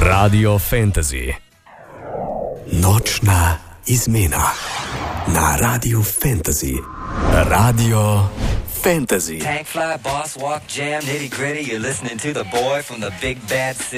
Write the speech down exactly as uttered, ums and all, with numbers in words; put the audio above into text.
Radio Fantasy. Nočna izmena na Radio Fantasy. Radio Fantasy. Tank fly, boss walk, jam, nitty gritty. You're listening to the boy from the big bad city.